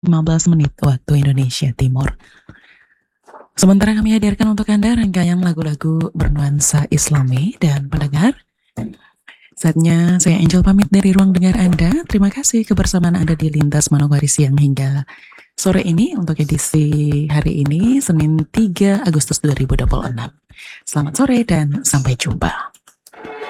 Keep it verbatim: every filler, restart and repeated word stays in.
lima belas menit waktu Indonesia Timur. Sementara kami hadirkan untuk Anda rangkaian lagu-lagu bernuansa Islami dan pendengar. Saatnya saya Angel pamit dari ruang dengar Anda. Terima kasih kebersamaan Anda di Lintas Manokwari siang hingga sore ini untuk edisi hari ini, Senin tiga Agustus dua ribu dua puluh enam. Selamat sore dan sampai jumpa.